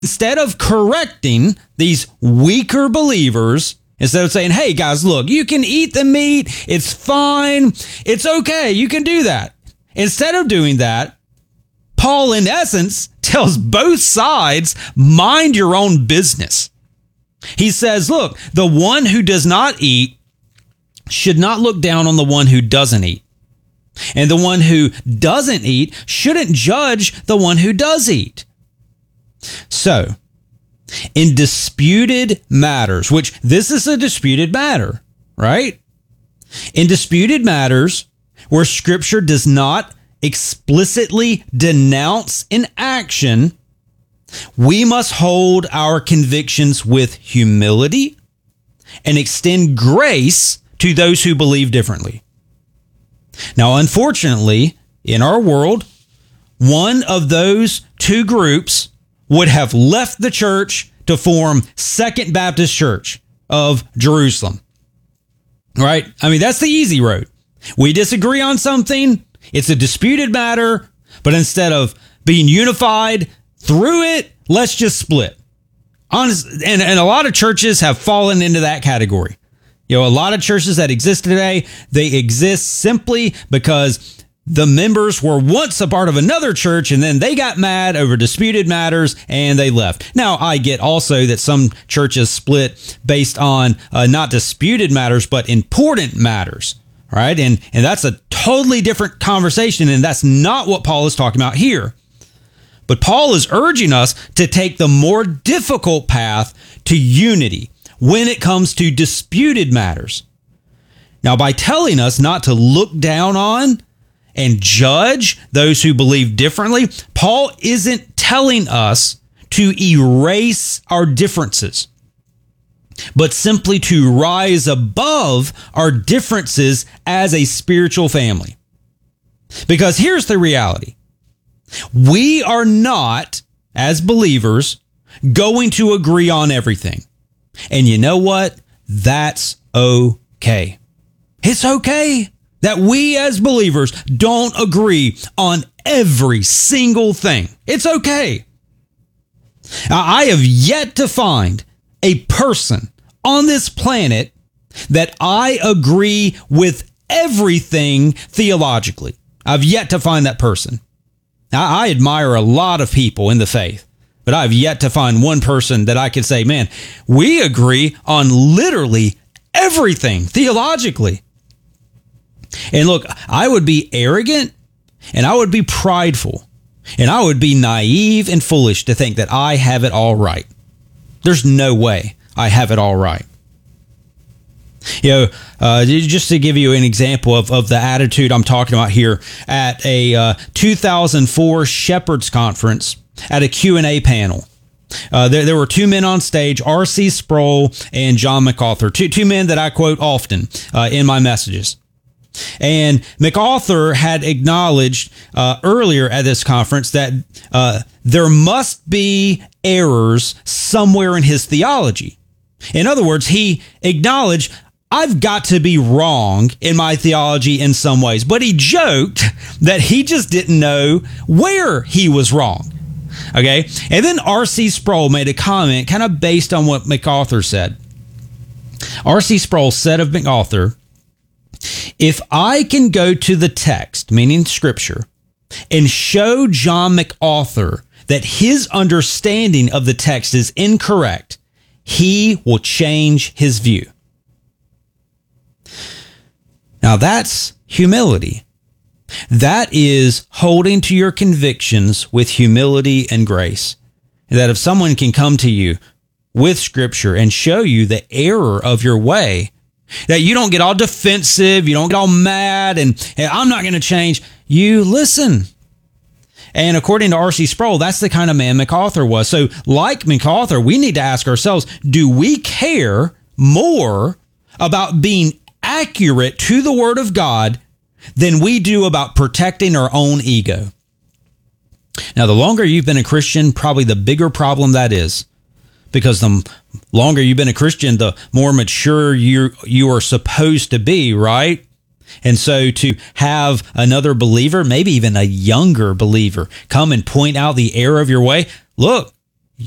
instead of correcting these weaker believers, instead of saying, hey guys, look, you can eat the meat. It's fine. It's okay. You can do that. Instead of doing that, Paul, in essence, tells both sides, mind your own business. He says, look, the one who does not eat should not look down on the one who doesn't eat. And the one who doesn't eat shouldn't judge the one who does eat. So, in disputed matters, which this is a disputed matter, right? In disputed matters where Scripture does not explicitly denounce an action, we must hold our convictions with humility and extend grace to those who believe differently. Now, unfortunately, in our world, one of those two groups would have left the church to form Second Baptist Church of Jerusalem. Right? I mean, that's the easy road. We disagree on something. It's a disputed matter, but instead of being unified through it, let's just split. And a lot of churches have fallen into that category. You know, a lot of churches that exist today, they exist simply because the members were once a part of another church and then they got mad over disputed matters and they left. Now, I get also that some churches split based on not disputed matters, but important matters. Right? And that's a totally different conversation. And that's not what Paul is talking about here. But Paul is urging us to take the more difficult path to unity when it comes to disputed matters. Now, by telling us not to look down on and judge those who believe differently, Paul isn't telling us to erase our differences, but simply to rise above our differences as a spiritual family. Because here's the reality. We are not, as believers, going to agree on everything. And you know what? That's okay. It's okay that we as believers don't agree on every single thing. It's okay. Now, I have yet to find a person on this planet that I agree with everything theologically. I've yet to find that person. Now, I admire a lot of people in the faith, but I've yet to find one person that I could say, man, we agree on literally everything theologically. And look, I would be arrogant and I would be prideful and I would be naive and foolish to think that I have it all right. There's no way I have it all right. You know, just to give you an example of the attitude I'm talking about here, at a 2004 Shepherds Conference, at a Q&A panel, there were two men on stage, R.C. Sproul and John MacArthur, two men that I quote often in my messages. And MacArthur had acknowledged earlier at this conference that there must be errors somewhere in his theology. In other words, he acknowledged, I've got to be wrong in my theology in some ways. But he joked that he just didn't know where he was wrong. Okay? And then R.C. Sproul made a comment kind of based on what MacArthur said. R.C. Sproul said of MacArthur, if I can go to the text, meaning Scripture, and show John MacArthur that his understanding of the text is incorrect, he will change his view. Now that's humility. That is holding to your convictions with humility and grace. That if someone can come to you with Scripture and show you the error of your way, that you don't get all defensive, you don't get all mad, and I'm not going to change. You listen. And according to R.C. Sproul, that's the kind of man MacArthur was. So like MacArthur, we need to ask ourselves, do we care more about being accurate to the Word of God than we do about protecting our own ego? Now, the longer you've been a Christian, probably the bigger problem that is. Because the longer you've been a Christian, the more mature you are supposed to be, right? And so to have another believer, maybe even a younger believer, come and point out the error of your way, look,